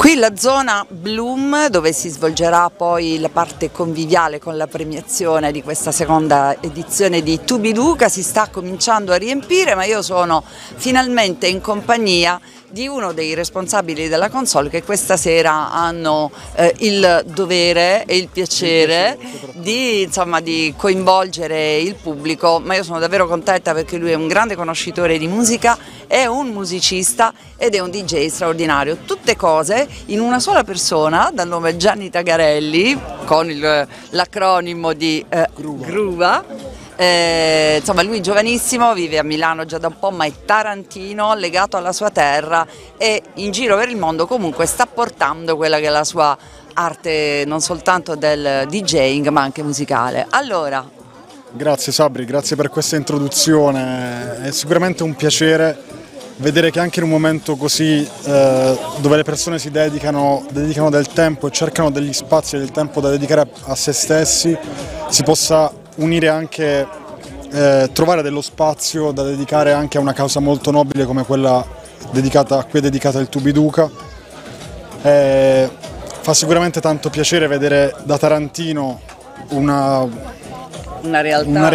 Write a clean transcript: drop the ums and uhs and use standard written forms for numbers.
Qui la zona Bloom, dove si svolgerà poi la parte conviviale con la premiazione di questa seconda edizione di Tubiduca, si sta cominciando a riempire, ma io sono finalmente in compagnia di uno dei responsabili della console che questa sera hanno il dovere e il piacere di coinvolgere il pubblico, ma io sono davvero contenta perché lui è un grande conoscitore di musica, è un musicista ed è un DJ straordinario, tutte cose in una sola persona, dal nome Gianni Tagarelli, con l'acronimo di Gruva. Lui giovanissimo, vive a Milano già da un po', ma è tarantino, legato alla sua terra e in giro per il mondo comunque sta portando quella che è la sua arte, non soltanto del DJing ma anche musicale. Allora, grazie Sabri, grazie per questa introduzione, è sicuramente un piacere vedere che anche in un momento così dove le persone si dedicano del tempo e cercano degli spazi e del tempo da dedicare a se stessi, si possa unire anche, trovare dello spazio da dedicare anche a una causa molto nobile come quella a cui è dedicata il Tubiduca. Fa sicuramente tanto piacere vedere da tarantino una realtà